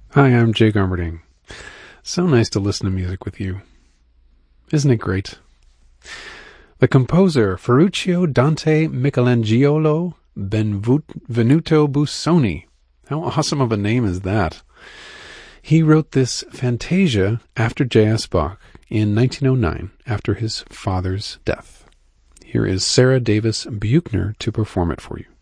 Hi, I'm Jake Armerding. So nice to listen to music with you. Isn't it great? The composer Ferruccio Dante Michelangelo Benvenuto Busoni. How awesome of a name is that? He wrote this Fantasia after J.S. Bach in 1909 after his father's death. Here is Sarah Davis Buchner to perform it for you.